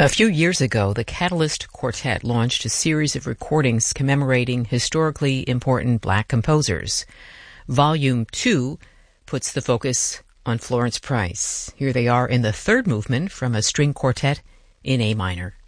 A few years ago, the Catalyst Quartet launched a series of recordings commemorating historically important Black composers. Volume 2 puts the focus on Florence Price. Here they are in the third movement from a string quartet in A minor.